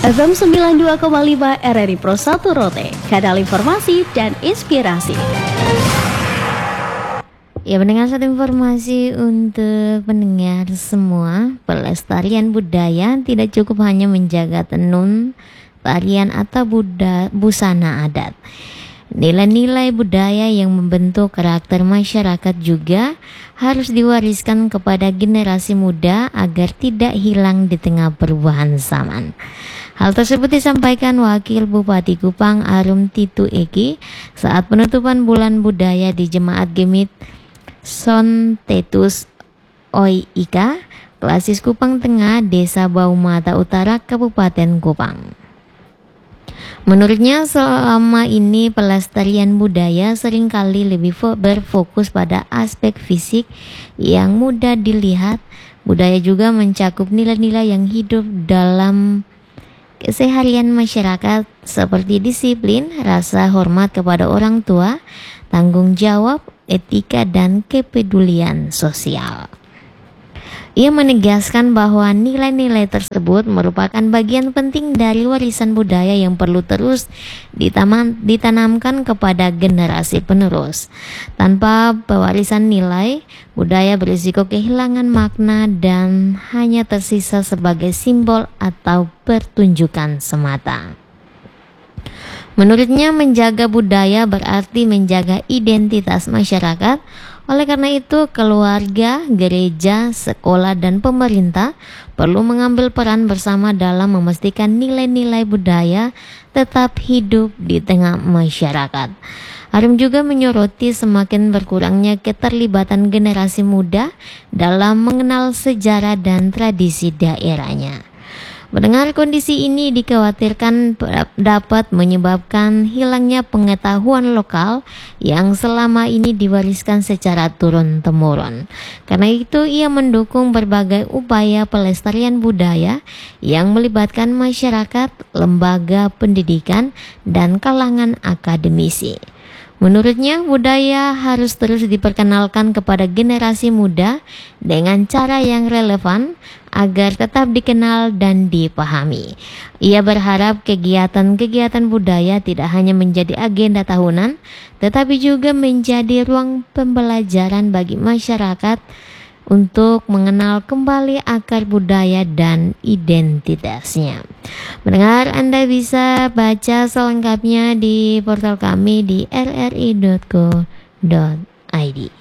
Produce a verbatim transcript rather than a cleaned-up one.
F M sembilan puluh dua koma lima R R I Pro satu Rote, kanal informasi dan inspirasi. Ya, mendengar satu informasi untuk pendengar semua. Pelestarian budaya tidak cukup hanya menjaga tenun, tarian atau buda, busana adat. Nilai-nilai budaya yang membentuk karakter masyarakat juga harus diwariskan kepada generasi muda agar tidak hilang di tengah perubahan zaman. Hal tersebut disampaikan Wakil Bupati Kupang Arum Titu Eki saat penutupan Bulan Budaya di Jemaat Gemit Sontetus Oi Ika, Klasis Kupang Tengah, Desa Baumata Utara, Kabupaten Kupang. Menurutnya, selama ini pelestarian budaya seringkali lebih berfokus pada aspek fisik yang mudah dilihat. Budaya juga mencakup nilai-nilai yang hidup dalam keseharian masyarakat seperti disiplin, rasa hormat kepada orang tua, tanggung jawab, etika, dan kepedulian sosial. Ia menegaskan bahwa nilai-nilai tersebut merupakan bagian penting dari warisan budaya yang perlu terus ditanam, ditanamkan kepada generasi penerus. Tanpa pewarisan nilai, budaya berisiko kehilangan makna dan hanya tersisa sebagai simbol atau pertunjukan semata. Menurutnya, menjaga budaya berarti menjaga identitas masyarakat. Oleh karena itu, keluarga, gereja, sekolah, dan pemerintah perlu mengambil peran bersama dalam memastikan nilai-nilai budaya tetap hidup di tengah masyarakat. Arum juga menyoroti semakin berkurangnya keterlibatan generasi muda dalam mengenal sejarah dan tradisi daerahnya. Mendengar kondisi ini dikhawatirkan dapat menyebabkan hilangnya pengetahuan lokal yang selama ini diwariskan secara turun-temurun. Karena itu, ia mendukung berbagai upaya pelestarian budaya yang melibatkan masyarakat, lembaga pendidikan, dan kalangan akademisi. Menurutnya, budaya harus terus diperkenalkan kepada generasi muda dengan cara yang relevan agar tetap dikenal dan dipahami. Ia berharap kegiatan-kegiatan budaya tidak hanya menjadi agenda tahunan, tetapi juga menjadi ruang pembelajaran bagi masyarakat untuk mengenal kembali akar budaya dan identitasnya. Mendengar, Anda bisa baca selengkapnya di portal kami di r r i dot co dot i d.